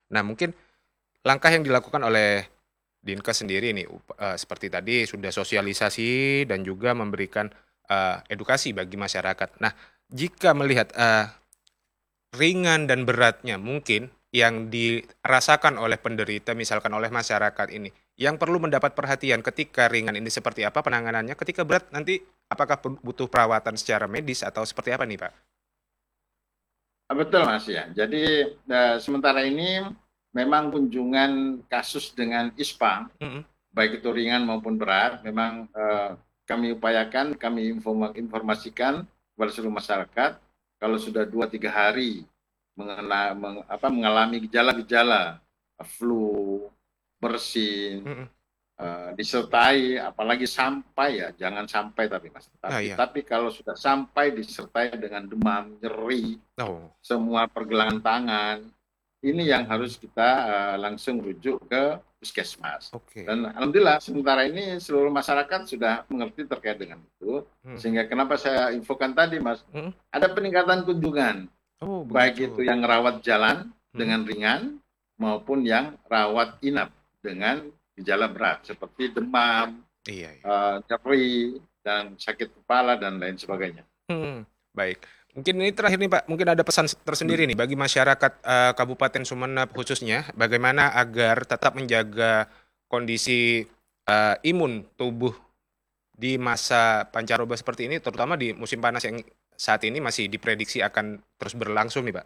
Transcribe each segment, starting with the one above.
Nah, mungkin langkah yang dilakukan oleh Dinkes sendiri nih, seperti tadi sudah sosialisasi dan juga memberikan, edukasi bagi masyarakat. Nah, jika melihat, ringan dan beratnya mungkin yang dirasakan oleh penderita, misalkan oleh masyarakat ini, yang perlu mendapat perhatian ketika ringan ini seperti apa penanganannya, ketika berat nanti apakah butuh perawatan secara medis atau seperti apa nih, Pak? Betul Mas ya. Jadi sementara ini memang kunjungan kasus dengan ISPA, Mhm. baik itu ringan maupun berat, memang kami upayakan, kami informasikan kepada seluruh masyarakat kalau sudah 2-3 hari mengalami gejala-gejala flu, bersin, Mhm. disertai apalagi sampai ya jangan sampai tapi mas Ah, tapi iya. tapi kalau sudah sampai disertai dengan demam, nyeri, Oh. semua pergelangan tangan, ini yang harus kita langsung rujuk ke puskesmas. Oke. Dan alhamdulillah sementara ini seluruh masyarakat sudah mengerti terkait dengan itu, Mhm. sehingga kenapa saya infokan tadi mas, Mhm. ada peningkatan kunjungan, Oh, baik itu begitu. yang rawat jalan Mhm. dengan ringan maupun yang rawat inap dengan gejala berat seperti demam, Iya, iya. nyeri, dan sakit kepala dan lain sebagainya. Mhm. Baik. Mungkin ini terakhir nih, Pak, mungkin ada pesan tersendiri nih bagi masyarakat, Kabupaten Sumeneb khususnya, bagaimana agar tetap menjaga kondisi, imun tubuh di masa pancaroba seperti ini, terutama di musim panas yang saat ini masih diprediksi akan terus berlangsung nih, Pak?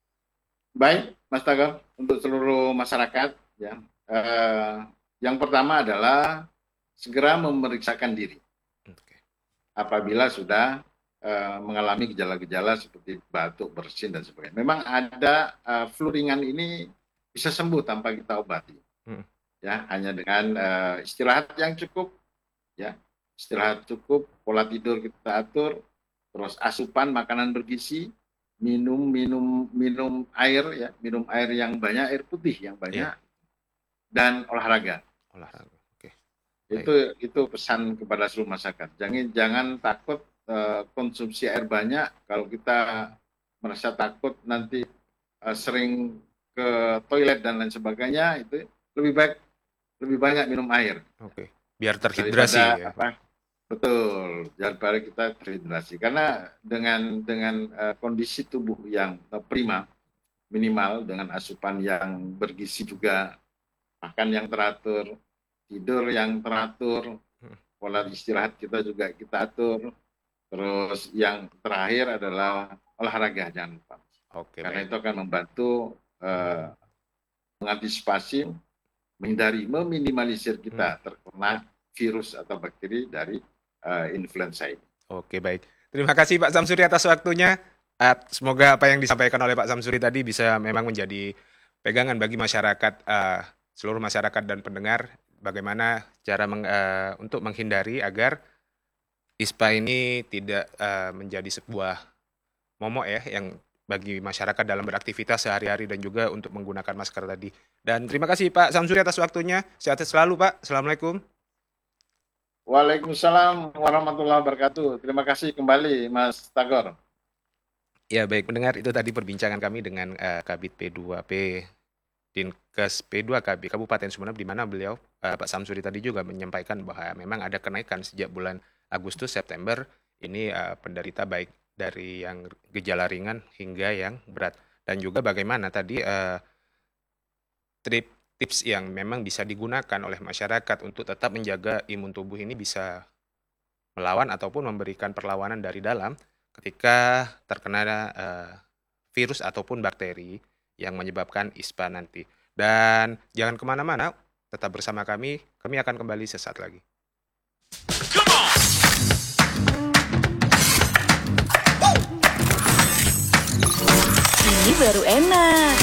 Baik, Mas Tagar, untuk seluruh masyarakat, ya, eh, yang pertama adalah segera memeriksakan diri Oke. apabila sudah mengalami gejala-gejala seperti batuk, bersin dan sebagainya. Memang ada flu ringan ini bisa sembuh tanpa kita obati, Mhm. ya, hanya dengan istirahat yang cukup, ya, istirahat cukup, pola tidur kita atur, terus asupan makanan bergizi, minum minum minum air, ya, minum air yang banyak, air putih yang Iya, banyak, dan olahraga. olahraga. Oke, baik. Itu pesan kepada seluruh masyarakat. Jangan takut konsumsi air banyak. Kalau kita merasa takut nanti sering ke toilet dan lain sebagainya, itu lebih baik lebih banyak minum air Oke. Biar terhidrasi daripada ya, Pak? apa. Betul, daripada kita terhidrasi. Karena dengan kondisi tubuh yang prima, minimal dengan asupan yang bergizi juga, makan yang teratur, tidur yang teratur, Mhm. pola istirahat kita juga kita atur. Terus yang terakhir adalah olahraga, jangan lupa. Oke, Karena baik. itu akan membantu mengantisipasi, menghindari, meminimalisir Mhm. kita terkena virus atau bakteri dari influenza ini. Oke, baik. Terima kasih Pak Samsuri atas waktunya. Semoga apa yang disampaikan oleh Pak Samsuri tadi bisa memang menjadi pegangan bagi masyarakat, seluruh masyarakat dan pendengar, bagaimana cara untuk menghindari agar ISPA ini tidak, menjadi sebuah momok ya, yang bagi masyarakat dalam beraktivitas sehari-hari dan juga untuk menggunakan masker tadi. Dan terima kasih Pak Samsuri atas waktunya. Sehat selalu Pak. Assalamualaikum. Waalaikumsalam warahmatullahi wabarakatuh. Terima kasih kembali Mas Tagor. Ya baik pendengar, itu tadi perbincangan kami dengan, Kabid P2P Dinkes P2KB Kabupaten Sumeneb, di mana beliau, Pak Samsuri tadi juga menyampaikan bahwa memang ada kenaikan sejak bulan Agustus, September ini, penderita baik dari yang gejala ringan hingga yang berat. Dan juga bagaimana tadi, tips yang memang bisa digunakan oleh masyarakat untuk tetap menjaga imun tubuh ini bisa melawan ataupun memberikan perlawanan dari dalam ketika terkena, virus ataupun bakteri yang menyebabkan ISPA nanti. Dan jangan kemana-mana, tetap bersama kami akan kembali sesaat lagi. Ini baru enak.